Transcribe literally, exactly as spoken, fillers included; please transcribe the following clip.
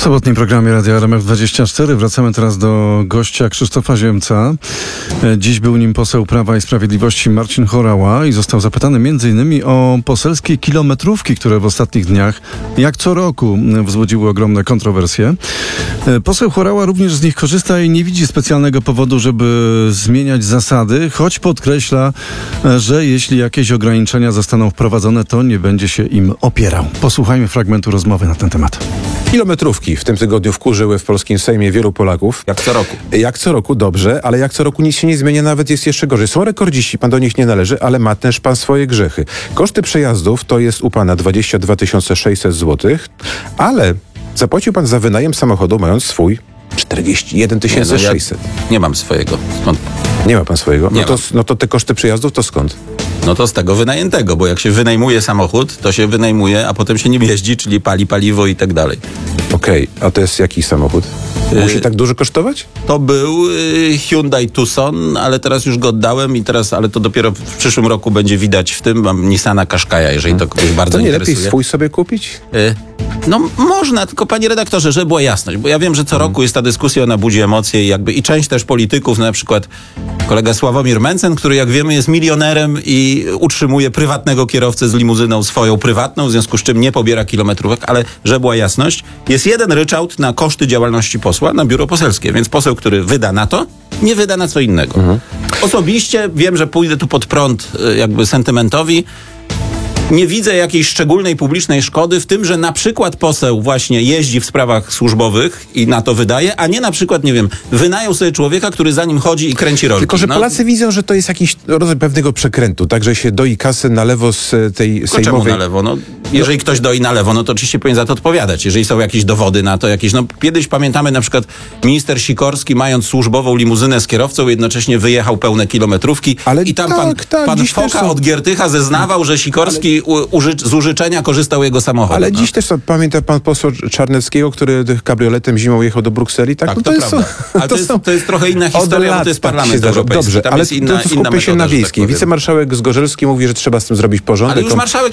sobotnim programie Radia R M F dwadzieścia cztery wracamy teraz do gościa Krzysztofa Ziemca. Dziś był nim poseł Prawa i Sprawiedliwości Marcin Horała i został zapytany między innymi o poselskie kilometrówki, które w ostatnich dniach, jak co roku, wzbudziły ogromne kontrowersje. Poseł Horała również z nich korzysta i nie widzi specjalnego powodu, żeby zmieniać zasady, choć podkreśla, że jeśli jakieś ograniczenia zostaną wprowadzone, to nie będzie się im opierał. Posłuchajmy fragmentu rozmowy na ten temat. Kilometrówki w tym tygodniu wkurzyły w polskim Sejmie wielu Polaków. Jak co roku. Jak co roku, dobrze, ale jak co roku nic się nie zmienia, nawet jest jeszcze gorzej. Są rekordziści, pan do nich nie należy, ale ma też pan swoje grzechy. Koszty przejazdów to jest u pana dwadzieścia dwa tysiące sześćset złotych, ale zapłacił pan za wynajem samochodu, mając swój czterdzieści jeden tysięcy sześćset. No ja nie mam swojego. Skąd? Nie ma pan swojego? Nie No to, mam. no to te koszty przejazdów to skąd? No to z tego wynajętego, bo jak się wynajmuje samochód, to się wynajmuje, a potem się nim jeździ, czyli pali paliwo i tak dalej. Okej, okay. A to jest jaki samochód? Musi Yy, tak dużo kosztować? To był y, Hyundai Tucson, ale teraz już go oddałem i teraz, ale to dopiero w przyszłym roku będzie widać w tym. Mam Nissana Qashqai'a, jeżeli to kogoś bardzo To nie interesuje. lepiej swój sobie kupić? Y, No można, tylko panie redaktorze, żeby była jasność, bo ja wiem, że co Hmm. roku jest ta dyskusja, ona budzi emocje i jakby i część też polityków, no na przykład kolega Sławomir Mencen, który jak wiemy jest milionerem i utrzymuje prywatnego kierowcę z limuzyną swoją prywatną, w związku z czym nie pobiera kilometrówek, ale żeby była jasność, jest jeden ryczałt na koszty działalności posła na biuro poselskie, więc poseł, który wyda na to, nie wyda na co innego. Mhm. Osobiście wiem, że pójdę tu pod prąd jakby sentymentowi. Nie widzę jakiejś szczególnej publicznej szkody w tym, że na przykład poseł właśnie jeździ w sprawach służbowych i na to wydaje, a nie na przykład, nie wiem, wynajął sobie człowieka, który za nim chodzi i kręci rolki. Tylko, że no. Polacy widzą, że to jest jakiś rodzaj pewnego przekrętu, tak, że się doi kasę na lewo z tej Tylko sejmowej... czemu na lewo? No, jeżeli ktoś doi na lewo, no to oczywiście powinien za to odpowiadać. Jeżeli są jakieś dowody na to, jakieś, no kiedyś pamiętamy na przykład minister Sikorski, mając służbową limuzynę z kierowcą, jednocześnie wyjechał pełne kilometrówki. Ale i tam tak, pan, tak, pan dziś też Foka są- od Giertycha zeznawał, że Sikorski u, uży, z użyczenia korzystał jego samochodu. Ale no. dziś też pamięta pan posła Czarneckiego, który kabrioletem zimą jechał do Brukseli, tak? Tak, no to, to, jest, prawda. Ale to, jest, to jest trochę inna historia, bo to jest Parlament Europejski. Dobrze, Tam ale jest inna, to inna skupmy się metoda, na że tak wiejskiej. powiem. Wicemarszałek Zgorzelski mówi, że trzeba z tym zrobić porządek. Ale już On- marszałek